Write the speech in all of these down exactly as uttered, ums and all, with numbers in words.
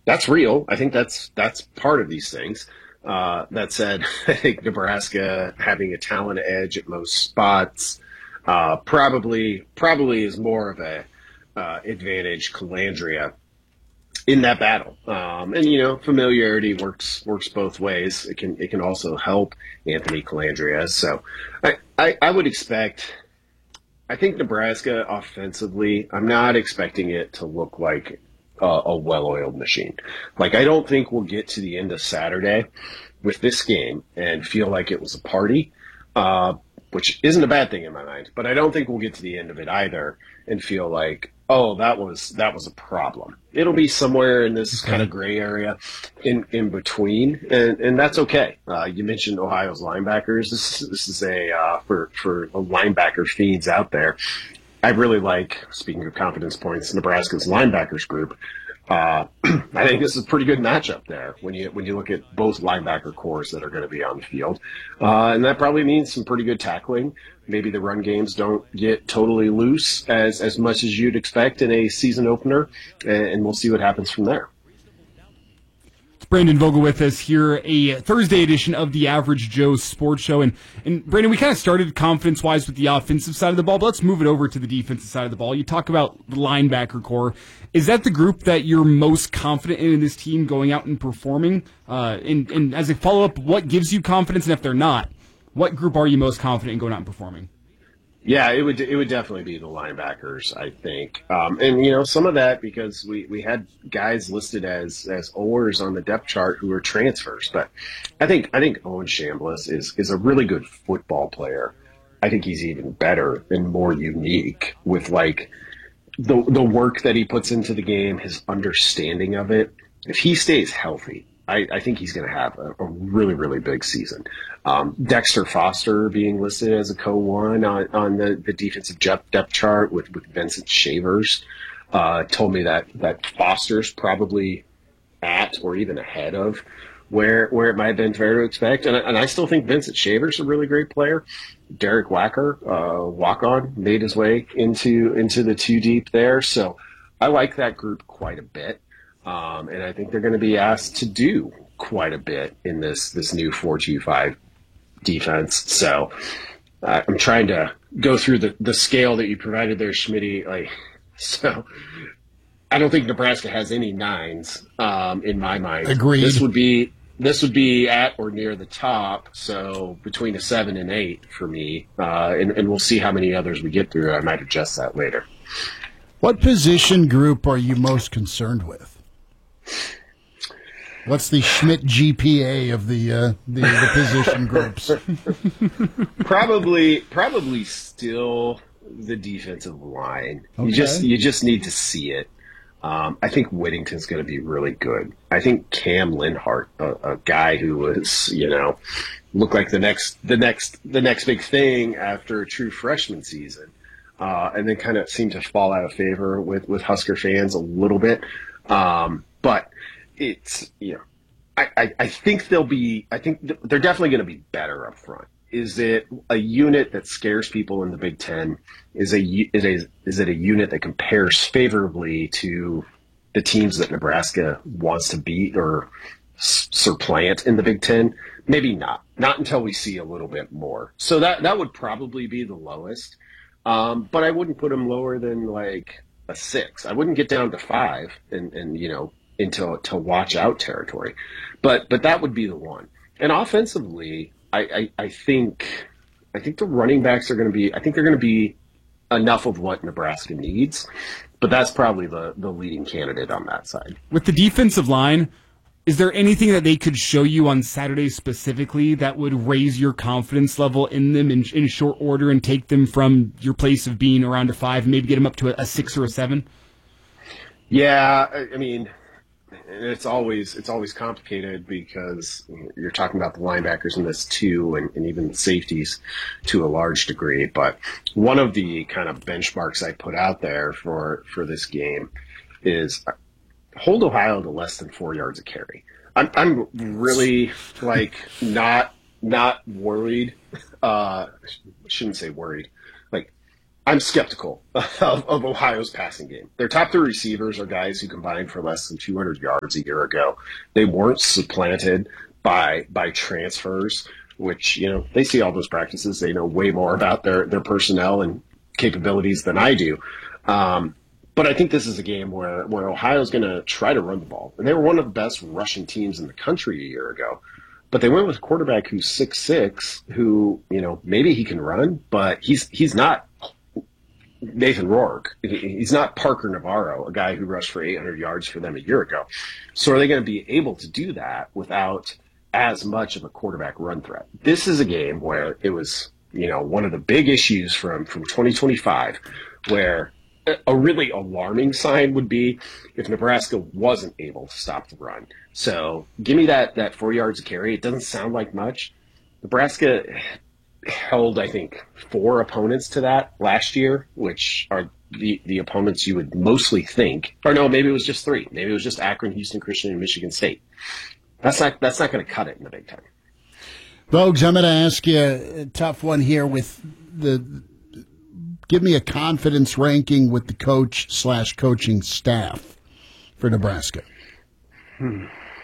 that's real. I think that's that's part of these things. Uh, that said, I think Nebraska having a talent edge at most spots uh, probably probably is more of a uh, advantage Calandria in that battle. Um, and you know, familiarity works works both ways. It can it can also help Anthony Calandria. So I, I, I would expect. I think Nebraska offensively, I'm not expecting it to look like a, a well-oiled machine. Like, I don't think we'll get to the end of Saturday with this game and feel like it was a party, uh, which isn't a bad thing in my mind. But I don't think we'll get to the end of it either and feel like, oh, that was that was a problem. It'll be somewhere in this kind of gray area in, in between, and, and that's okay. Uh, you mentioned Ohio's linebackers. This, this is a, uh, for, for the linebacker feeds out there, I really like, speaking of confidence points, Nebraska's linebackers group. Uh, I think this is a pretty good matchup there when you when you look at both linebacker cores that are going to be on the field. Uh, and that probably means some pretty good tackling. Maybe the run games don't get totally loose as, as much as you'd expect in a season opener, and, and we'll see what happens from there. Brandon Vogel with us here, a Thursday edition of the Average Joe Sports Show. And, and Brandon, we kind of started confidence-wise with the offensive side of the ball, but let's move it over to the defensive side of the ball. You talk about the linebacker core. Is that the group that you're most confident in in this team going out and performing? Uh, and, and as a follow-up, what gives you confidence? And if they're not, what group are you most confident in going out and performing? Yeah, it would it would definitely be the linebackers, I think, um, and you know some of that because we, we had guys listed as as Oers on the depth chart who are transfers, but I think I think Owen Chambliss is is a really good football player. I think he's even better and more unique with like the the work that he puts into the game, his understanding of it. If he stays healthy, I, I think he's going to have a, a really, really big season. Um, Dexter Foster being listed as a co one on, on the, the defensive depth chart with, with Vincent Shavers uh, told me that, that Foster's probably at or even ahead of where where it might have been fair to expect. And, and I still think Vincent Shavers is a really great player. Derek Wacker, uh, walk-on, made his way into into the two deep there. So I like that group quite a bit. Um, and I think they're going to be asked to do quite a bit in this this new four two five defense. So uh, I'm trying to go through the, the scale that you provided there, Schmitty. Like, so I don't think Nebraska has any nines um, in my mind. Agreed. This would be this would be at or near the top. So between a seven and eight for me, uh, and, and we'll see how many others we get through. I might adjust that later. What position group are you most concerned with? What's the Schmidt G P A of the uh, the, the position groups? probably, probably still the defensive line. Okay. You just you just need to see it. Um, I think Whittington's going to be really good. I think Cam Linhart, a, a guy who was you know looked like the next the next the next big thing after a true freshman season, uh, and then kind of seemed to fall out of favor with with Husker fans a little bit. Um, But it's, you know, I, I, I think they'll be, I think they're definitely going to be better up front. Is it a unit that scares people in the Big Ten? Is, a, is, a, is it a unit that compares favorably to the teams that Nebraska wants to beat or s- supplant in the Big Ten? Maybe not. Not until we see a little bit more. So that, that would probably be the lowest. Um, but I wouldn't put them lower than like a six. I wouldn't get down to five and, and you know, into to watch out territory. But but that would be the one. And offensively, I, I, I think I think the running backs are going to be, I think they're going to be enough of what Nebraska needs. But that's probably the, the leading candidate on that side. With the defensive line, is there anything that they could show you on Saturday specifically that would raise your confidence level in them in, in short order and take them from your place of being around a five and maybe get them up to a, a six or a seven? Yeah, I, I mean, it's always it's always complicated because you're talking about the linebackers in this too, and, and even the safeties to a large degree. But one of the kind of benchmarks I put out there for, for this game is hold Ohio to less than four yards a carry. I'm I'm really like not not worried. Uh, I shouldn't say worried. Like I'm skeptical of, of Ohio's passing game. Their top three receivers are guys who combined for less than two hundred yards a year ago. They weren't supplanted by by transfers, which, you know, they see all those practices. They know way more about their, their personnel and capabilities than I do. Um, but I think this is a game where, where Ohio's going to try to run the ball. And they were one of the best rushing teams in the country a year ago. But they went with a quarterback who's six six, who, you know, maybe he can run, but he's he's not Nathan Rourke. He's not Parker Navarro, a guy who rushed for eight hundred yards for them a year ago. So are they going to be able to do that without as much of a quarterback run threat? This is a game where it was, you know, one of the big issues from, from twenty twenty-five, where a really alarming sign would be if Nebraska wasn't able to stop the run. So give me that, that four yards a carry. It doesn't sound like much. Nebraska held, I think, four opponents to that last year, which are the, the opponents you would mostly think, or no, maybe it was just three. Maybe it was just Akron, Houston Christian, and Michigan State. That's not that's not going to cut it in the Big Ten. Vogues, I'm going to ask you a tough one here with the. Give me a confidence ranking with the coach slash coaching staff for Nebraska. Hmm.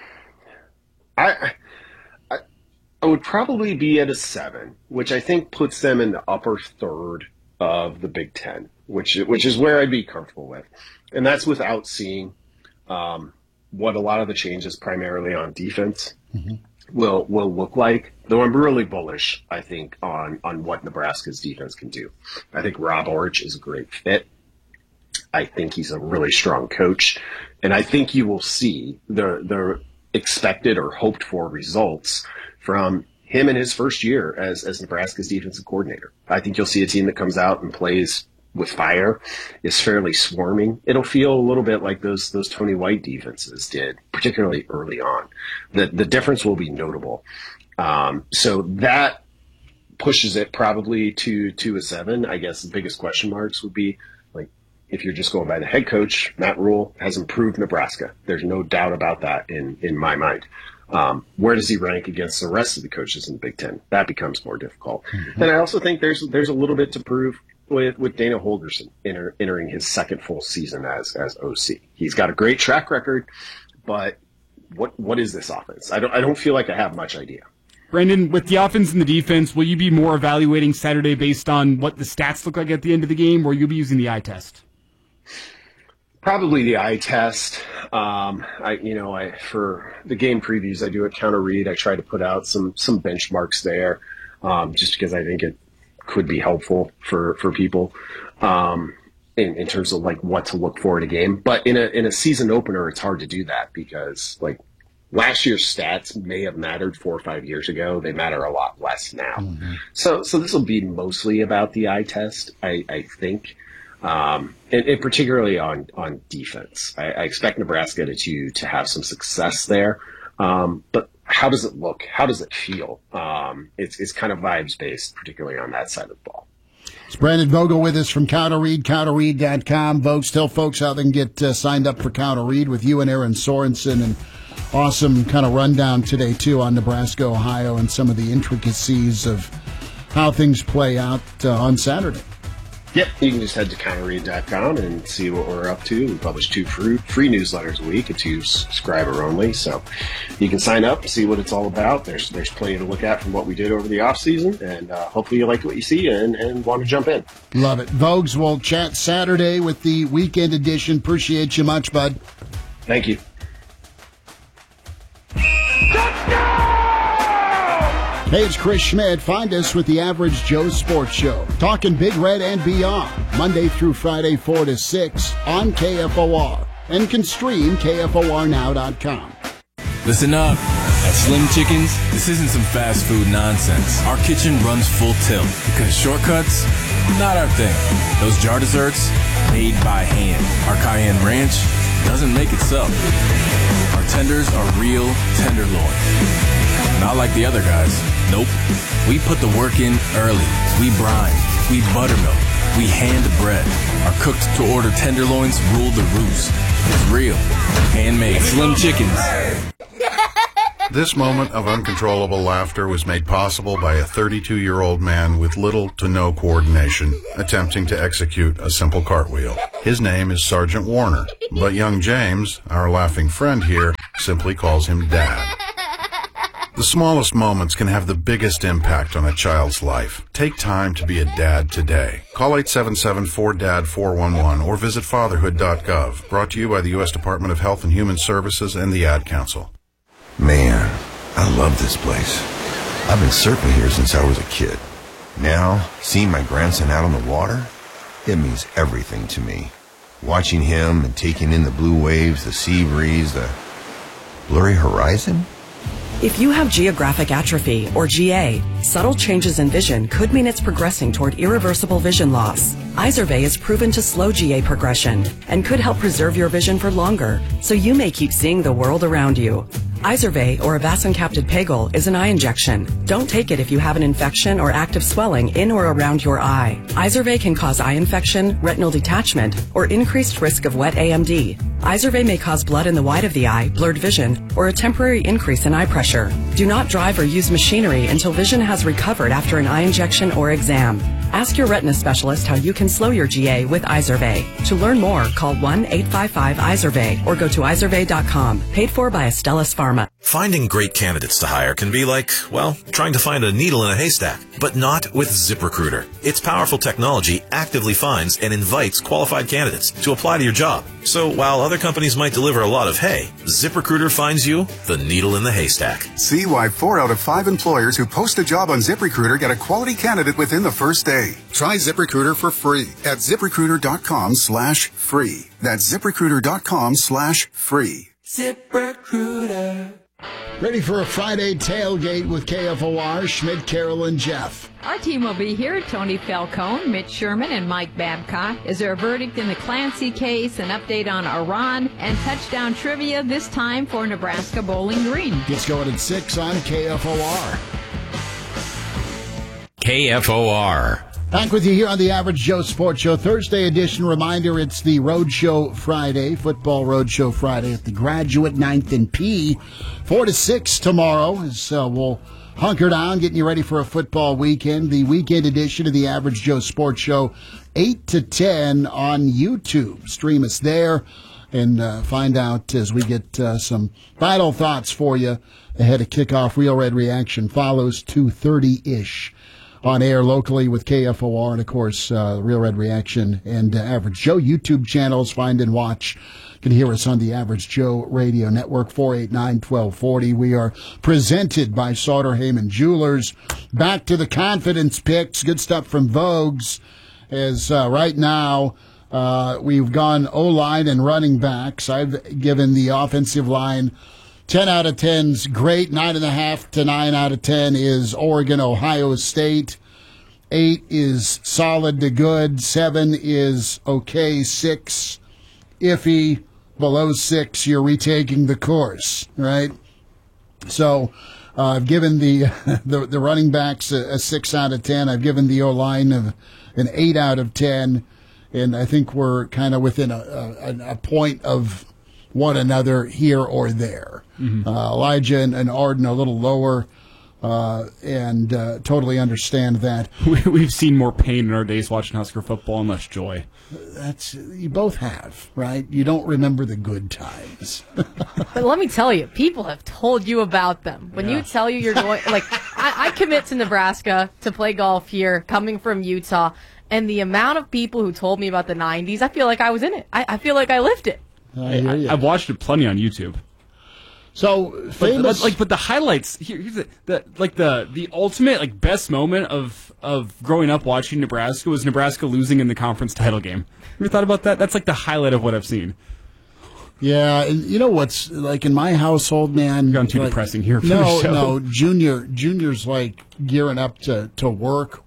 I, I I would probably be at a seven, which I think puts them in the upper third of the Big Ten, which which is where I'd be comfortable with, and that's without seeing um, what a lot of the changes, primarily on defense, mm-hmm. will will look like. Though I'm really bullish, I think, on on what Nebraska's defense can do. I think Rob Orich is a great fit. I think he's a really strong coach, and I think you will see the the expected or hoped for results from him in his first year as as Nebraska's defensive coordinator. I think you'll see a team that comes out and plays with fire, is fairly swarming. It'll feel a little bit like those those Tony White defenses did, particularly early on. The the difference will be notable. Um, so that pushes it probably to to a seven. I guess the biggest question marks would be, like, if you're just going by the head coach, Matt Rule has improved Nebraska. There's no doubt about that in in my mind. Um, where does he rank against the rest of the coaches in the Big Ten? That becomes more difficult. Mm-hmm. And I also think there's there's a little bit to prove with, with Dana Holgorsen enter, entering his second full season as as O C. He's got a great track record, but what what is this offense? I don't I don't feel like I have much idea. Brandon, with the offense and the defense, will you be more evaluating Saturday based on what the stats look like at the end of the game, or will you be using the eye test? Probably the eye test. Um, I, you know, I for the game previews, I do a counter read. I try to put out some some benchmarks there, um, just because I think it could be helpful for for people um, in in terms of like what to look for in a game. But in a in a season opener, it's hard to do that because like. Last year's stats may have mattered four or five years ago. They matter a lot less now. Mm-hmm. So, so this will be mostly about the eye test, I, I think, um, and, and particularly on on defense. I, I expect Nebraska to to have some success there, um, but how does it look? How does it feel? Um, it's it's kind of vibes based, particularly on that side of the ball. It's Brandon Vogel with us from Counter Read, counter read dot com. Vogues, tell folks how they can get uh, signed up for Counter Read with you and Aaron Sorensen, and awesome kind of rundown today, too, on Nebraska, Ohio, and some of the intricacies of how things play out uh, on Saturday. Yep, you can just head to counter read dot com and see what we're up to. We publish two free, free newsletters a week. It's two subscriber only, so you can sign up, see what it's all about. There's there's plenty to look at from what we did over the off season, and uh, hopefully you like what you see and, and want to jump in. Love it. Vogues, we'll chat Saturday with the weekend edition. Appreciate you much, bud. Thank you. Hey, it's Chris Schmidt. Find us with the Average Joe Sports Show. Talking Big Red and beyond. Monday through Friday, four to six on K F O R. And can stream K F O R now dot com. Listen up. At Slim Chickens, this isn't some fast food nonsense. Our kitchen runs full tilt because shortcuts, not our thing. Those jar desserts, made by hand. Our Cayenne Ranch doesn't make itself. Our tenders are real tenderloin. Not like the other guys. Nope. We put the work in early. We brine. We buttermilk. We hand bread. Our cooked-to-order tenderloins rule the roost. It's real. Handmade. Slim Chickens. This moment of uncontrollable laughter was made possible by a thirty-two-year-old man with little to no coordination attempting to execute a simple cartwheel. His name is Sergeant Warner, but young James, our laughing friend here, simply calls him Dad. The smallest moments can have the biggest impact on a child's life. Take time to be a dad today. Call eight seven seven, four D A D, four one one or visit fatherhood dot gov. Brought to you by the U S Department of Health and Human Services and the Ad Council. Man, I love this place. I've been surfing here since I was a kid. Now, seeing my grandson out on the water, it means everything to me. Watching him and taking in the blue waves, the sea breeze, the blurry horizon. If you have geographic atrophy, or G A, subtle changes in vision could mean it's progressing toward irreversible vision loss. Izervay is proven to slow G A progression and could help preserve your vision for longer, so you may keep seeing the world around you. Izervay, or avacincaptad pegol, is an eye injection. Don't take it if you have an infection or active swelling in or around your eye. Izervay can cause eye infection, retinal detachment, or increased risk of wet A M D. Izervay may cause blood in the white of the eye, blurred vision, or a temporary increase in eye pressure. Do not drive or use machinery until vision has recovered after an eye injection or exam. Ask your retina specialist how you can slow your G A with Izervay. To learn more, call one eight five five Izervay or go to izervay dot com. Paid for by Astellas Pharma. Finding great candidates to hire can be like, well, trying to find a needle in a haystack, but not with ZipRecruiter. Its powerful technology actively finds and invites qualified candidates to apply to your job. So while other companies might deliver a lot of hay, ZipRecruiter finds you the needle in the haystack. See why four out of five employers who post a job on ZipRecruiter get a quality candidate within the first day. Try ZipRecruiter for free at ZipRecruiter dot com slash free. That's ZipRecruiter dot com slash free. ZipRecruiter. Ready for a Friday tailgate with K F O R, Schmidt, Carol, and Jeff. Our team will be here. Tony Falcone, Mitch Sherman, and Mike Babcock. Is there a verdict in the Clancy case, an update on Iran, and touchdown trivia this time for Nebraska Bowling Green? Gets going at six on K F O R. K F O R. Back with you here on the Average Joe Sports Show. Thursday edition. Reminder, it's the Roadshow Friday, Football Roadshow Friday at the Graduate ninth and P. Four to six tomorrow as uh, we'll hunker down, getting you ready for a football weekend. The weekend edition of the Average Joe Sports Show, eight to ten on YouTube. Stream us there and uh, find out as we get uh, some final thoughts for you ahead of kickoff. Real Red Reaction follows two thirty-ish. On air locally with K F O R and, of course, uh, Real Red Reaction and uh, Average Joe YouTube channels. Find and watch. You can hear us on the Average Joe Radio Network, four eight nine, one two four zero. We are presented by Sauter Heyman Jewelers. Back to the confidence picks. Good stuff from Vogues. As uh, right now uh, we've gone O-line and running backs. I've given the offensive line ten out of ten's great. nine point five to nine out of ten is Oregon, Ohio State. eight is solid to good. seven is okay. six, iffy. Below six, you're retaking the course, right? So uh, I've given the, the the running backs a, a six out of ten. I've given the O-line of an eight out of ten. And I think we're kind of within a, a, a point of one another here or there. Mm-hmm. Uh, Elijah and, and Arden a little lower, uh, and uh, totally understand that. We, we've seen more pain in our days watching Husker football and less joy. That's you both have, right? You don't remember the good times. But let me tell you, people have told you about them. When yeah. you tell you you're going, like, I, I commit to Nebraska to play golf here, coming from Utah, and the amount of people who told me about the nineties, I feel like I was in it. I, I feel like I lived it. I, I, I've watched it plenty on YouTube. So famous, but, but, like, but the highlights here, here's the, the like the the ultimate like best moment of of growing up watching Nebraska was Nebraska losing in the conference title game. You ever thought about that? That's like the highlight of what I've seen. Yeah, and you know what's like in my household, man. Gone too like, depressing here. For no, the show. no, Junior, Junior's like gearing up to to work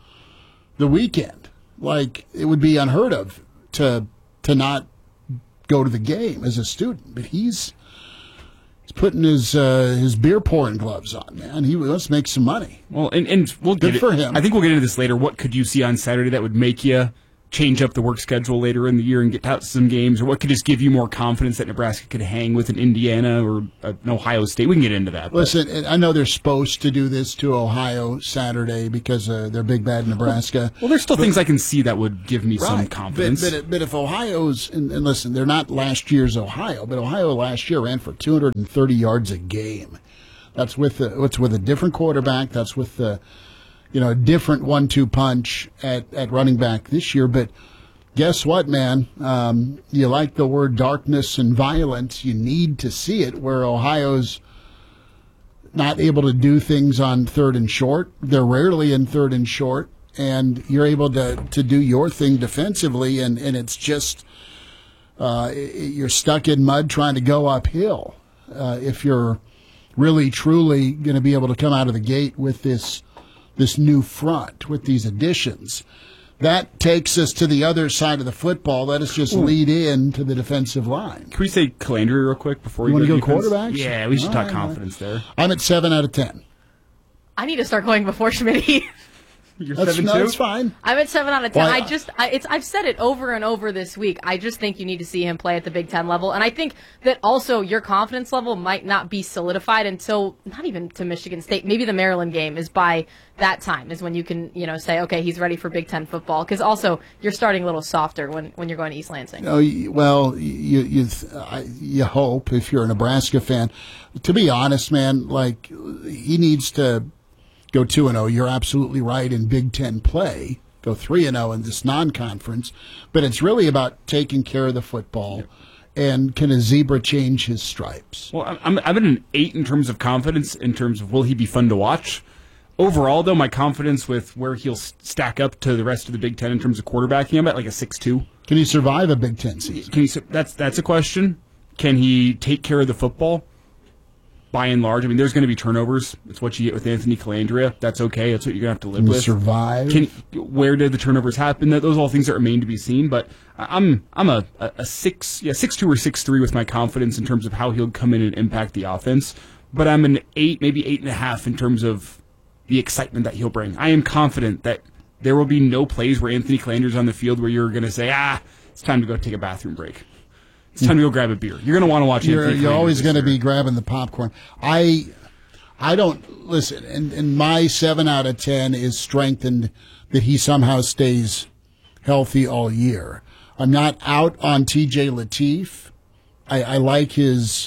the weekend. Like it would be unheard of to to not go to the game as a student, but he's. He's putting his uh, his beer pouring gloves on, man. He wants to make some money. Well, and, and we'll Good get for it. him. I think we'll get into this later. What could you see on Saturday that would make you change up the work schedule later in the year and get out some games, or what could just give you more confidence that Nebraska could hang with an Indiana or an Ohio State? We can get into that. But. Listen, I know they're supposed to do this to Ohio Saturday because uh, they're big bad Nebraska. Well, there's still but, things I can see that would give me right, some confidence. But, but, but if Ohio's, and, and listen, they're not last year's Ohio, but Ohio last year ran for two hundred thirty yards a game. That's with a, it's with a different quarterback. That's with the, you know, a different one two punch at, at running back this year. But guess what, man? Um, you like the word darkness and violence. You need to see it where Ohio's not able to do things on third and short. They're rarely in third and short. And you're able to, to do your thing defensively, and, and it's just uh, you're stuck in mud trying to go uphill. Uh, if you're really, truly going to be able to come out of the gate with this this new front, with these additions. That takes us to the other side of the football. Let us just Ooh. lead in to the defensive line. Can we say Calandria real quick before you we go to go quarterbacks? Yeah, we should All talk right, confidence right. there. I'm at seven out of ten. I need to start going before Schmitty. You're that's, seven no, two? That's fine. I'm at seven out of ten. Well, I just, I, it's, I've said it over and over this week. I just think you need to see him play at the Big Ten level, and I think that also your confidence level might not be solidified until not even to Michigan State. Maybe the Maryland game is by that time is when you can, you know, say, okay, he's ready for Big Ten football. Because also you're starting a little softer when, when you're going to East Lansing. Oh, well, you you you hope if you're a Nebraska fan. To be honest, man, like he needs to go two and zero. You're absolutely right in Big Ten play. Go three and zero in this non-conference, but it's really about taking care of the football. Yep. And can a zebra change his stripes? Well, I'm I'm at an eight in terms of confidence. In terms of will he be fun to watch? Overall, though, my confidence with where he'll stack up to the rest of the Big Ten in terms of quarterbacking, I'm at like a six two. Can he survive a Big Ten season? Can he? That's that's a question. Can he take care of the football? By and large, I mean, there's going to be turnovers. It's what you get with Anthony Calandria. That's okay. That's what you're going to have to live Can with. Survive. Can, where did the turnovers happen? Those are all things that remain to be seen. But I'm I'm a, a six, yeah, six two or six three with my confidence in terms of how he'll come in and impact the offense. But I'm an eight, maybe eight and a half in terms of the excitement that he'll bring. I am confident that there will be no plays where Anthony Calandria's on the field where you're going to say, ah, it's time to go take a bathroom break. It's time to go grab a beer. You're going to want to watch You're, Anthony you're always going to year. be grabbing the popcorn. I I don't, listen, and, and my seven out of ten is strengthened that he somehow stays healthy all year. I'm not out on T J Lateef. I, I like his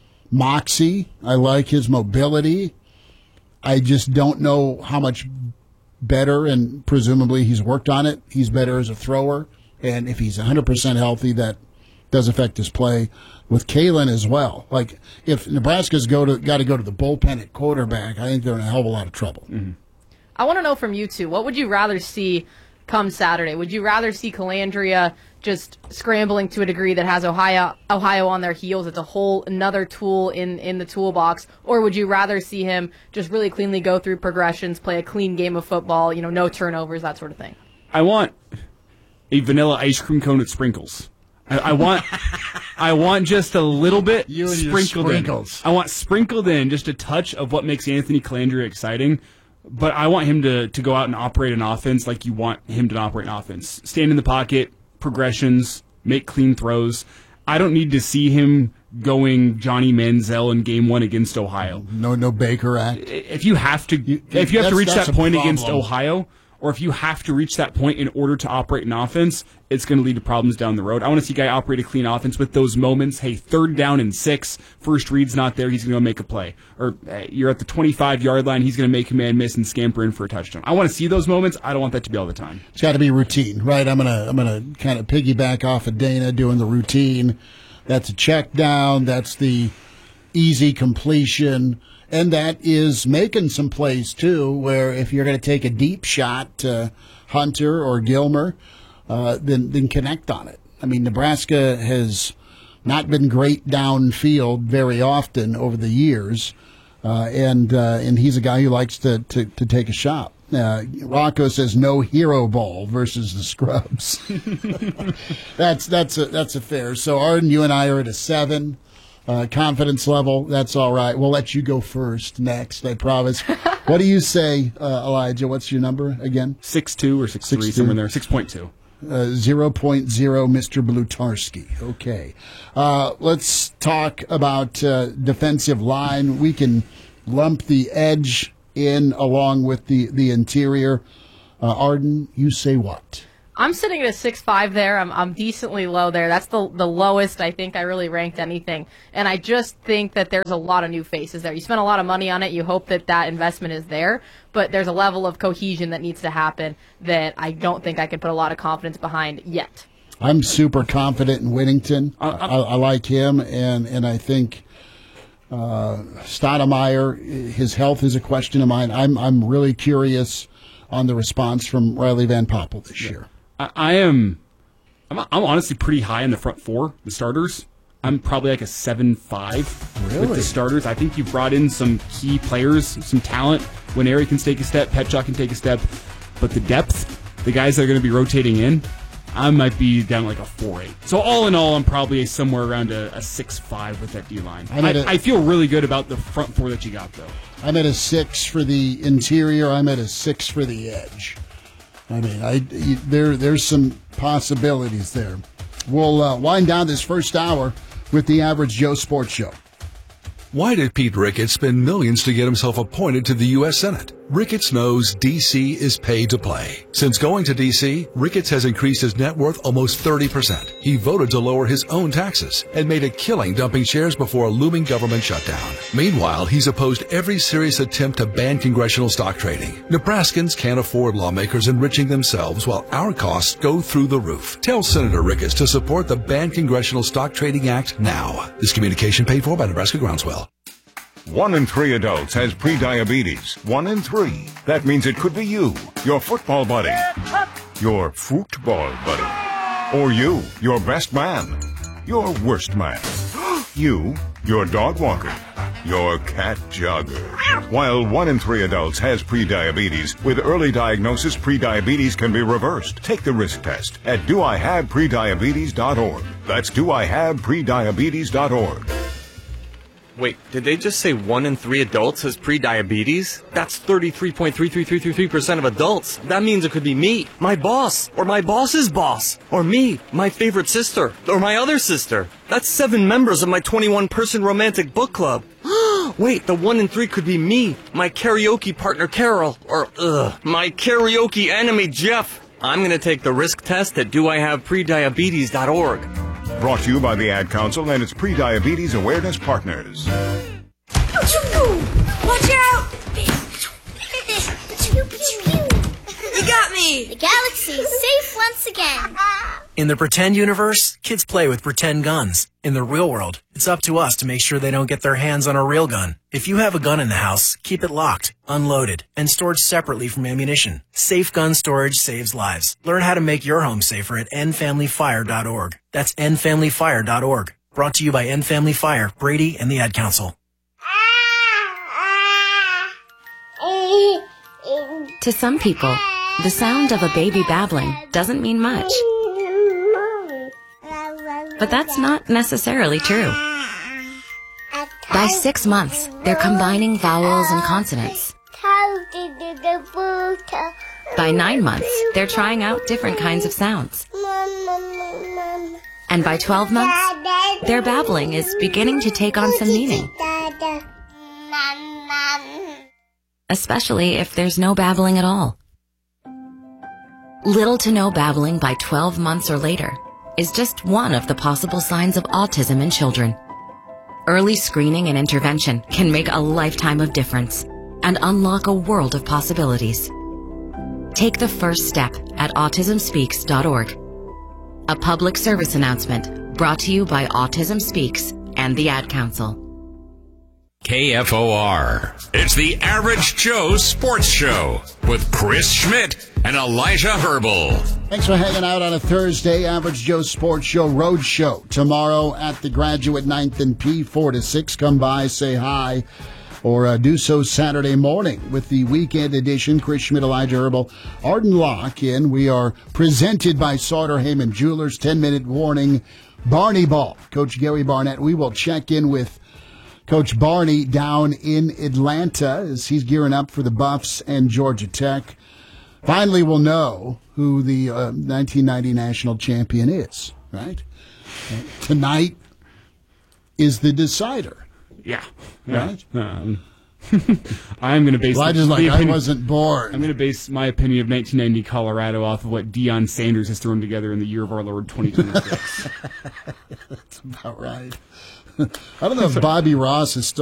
moxie. I like his mobility. I just don't know how much better, and presumably he's worked on it. He's better as a thrower. And if he's one hundred percent healthy, that does affect his play. With Kalen as well. Like, if Nebraska's go to got to go to the bullpen at quarterback, I think they're in a hell of a lot of trouble. Mm-hmm. I want to know from you two, what would you rather see come Saturday? Would you rather see Calandria just scrambling to a degree that has Ohio Ohio on their heels? It's a whole another tool in, in the toolbox. Or would you rather see him just really cleanly go through progressions, play a clean game of football, you know, no turnovers, that sort of thing? I want a vanilla ice cream cone with sprinkles. I, I want, I want just a little bit you and sprinkled your sprinkles. in. I want sprinkled in just a touch of what makes Anthony Calandria exciting. But I want him to, to go out and operate an offense like you want him to operate an offense. Stand in the pocket, progressions, make clean throws. I don't need to see him going Johnny Manziel in game one against Ohio. No, no Baker Act. If you have to, you, if you have to reach that point against Ohio, or if you have to reach that point in order to operate an offense, it's going to lead to problems down the road. I want to see a guy operate a clean offense with those moments. Hey, third down and six, first read's not there, he's going to make a play. Or hey, you're at the twenty-five-yard line, he's going to make a man miss and scamper in for a touchdown. I want to see those moments. I don't want that to be all the time. It's got to be routine, right? I'm gonna I'm gonna kind of piggyback off of Dana doing the routine. That's a check down. That's the easy completion. And that is making some plays, too, where if you're going to take a deep shot to Hunter or Gilmer, uh, then, then connect on it. I mean, Nebraska has not been great downfield very often over the years, uh, and uh, and he's a guy who likes to, to, to take a shot. Uh, Rocco says no hero ball versus the scrubs. that's that's a, that's a fair. So, Arden, you and I are at a seven. Uh, confidence level, that's all right. We'll let you go first next, I promise. What do you say, uh, Elijah? What's your number again? six two or six three, somewhere in there. six point two. Uh, zero point zero, Mister Blutarski. Okay. Uh, let's talk about uh, defensive line. We can lump the edge in along with the, the interior. Uh, Arden, you say what? I'm sitting at a six five there. I'm I'm decently low there. That's the the lowest I think I really ranked anything. And I just think that there's a lot of new faces there. You spend a lot of money on it. You hope that that investment is there. But there's a level of cohesion that needs to happen that I don't think I can put a lot of confidence behind yet. I'm super confident in Whittington. I, I, I like him, and, and I think uh, Stoudemire, his health is a question of mine. I'm I'm really curious on the response from Riley Van Poppel this year. I, I am, I'm, I'm honestly pretty high in the front four, the starters. I'm probably like a seven five Really? with the starters. I think you've brought in some key players, some talent. Winery can take a step, Petchuk can take a step, but the depth, the guys that are going to be rotating in, I might be down like a four eight. So all in all, I'm probably somewhere around a, a six five with that D-line. I, a, I feel really good about the front four that you got, though. I'm at a six for the interior. I'm at a six for the edge. I mean, I, there there's some possibilities there. We'll uh, wind down this first hour with the Average Joe Sports Show. Why did Pete Ricketts spend millions to get himself appointed to the U S Senate? Ricketts knows D C is paid to play. Since going to D C, Ricketts has increased his net worth almost thirty percent. He voted to lower his own taxes and made a killing dumping shares before a looming government shutdown. Meanwhile, he's opposed every serious attempt to ban congressional stock trading. Nebraskans can't afford lawmakers enriching themselves while our costs go through the roof. Tell Senator Ricketts to support the Ban Congressional Stock Trading Act now. This communication paid for by Nebraska Groundswell. One in three adults has prediabetes. One in three. That means it could be you, your football buddy, your football buddy, or you, your best man, your worst man, you, your dog walker, your cat jogger. While one in three adults has prediabetes, with early diagnosis, prediabetes can be reversed. Take the risk test at do I have prediabetes dot org. That's do I have prediabetes dot org. Wait, did they just say one in three adults has prediabetes? That's thirty-three point three three three three three percent of adults. That means it could be me, my boss, or my boss's boss, or me, my favorite sister, or my other sister. That's seven members of my twenty-one person romantic book club. Wait, the one in three could be me, my karaoke partner Carol, or ugh, my karaoke enemy Jeff. I'm gonna take the risk test at do I have prediabetes dot org. Brought to you by the Ad Council and its Prediabetes Awareness Partners. Watch out! You got me! The galaxy is safe once again. In the pretend universe, kids play with pretend guns. In the real world, it's up to us to make sure they don't get their hands on a real gun. If you have a gun in the house, keep it locked, unloaded, and stored separately from ammunition. Safe gun storage saves lives. Learn how to make your home safer at end family fire dot org. That's end family fire dot org. Brought to you by End Family Fire, Brady, and the Ad Council. To some people, the sound of a baby babbling doesn't mean much. But that's not necessarily true. By six months, they're combining vowels and consonants. By nine months, they're trying out different kinds of sounds. And by twelve months, their babbling is beginning to take on some meaning. Especially if there's no babbling at all. Little to no babbling by twelve months or later is just one of the possible signs of autism in children. Early screening and intervention can make a lifetime of difference and unlock a world of possibilities. Take the first step at autism speaks dot org. A public service announcement brought to you by Autism Speaks and the Ad Council. K F O R. It's the Average Joe Sports Show with Chris Schmidt and Elijah Herbal. Thanks for hanging out on a Thursday. Average Joe Sports Show Road Show tomorrow at the Graduate ninth and P, four to six. Come by, say hi, or uh, do so Saturday morning with the weekend edition. Chris Schmidt, Elijah Herbal, Arden Lock in. We are presented by Sauter Heyman Jewelers. ten-minute warning. Barney Ball. Coach Gary Barnett. We will check in with Coach Barney down in Atlanta as he's gearing up for the Buffs and Georgia Tech. finally we'll know who the uh, nineteen ninety national champion is, right? Uh, tonight is the decider. Yeah. Right? Um, I'm going to base Elijah's the, like, the I wasn't born. I'm going to base my opinion of nineteen ninety Colorado off of what Deion Sanders has thrown together in the year of our Lord twenty twenty-six. That's about right. I don't know if Bobby Ross is still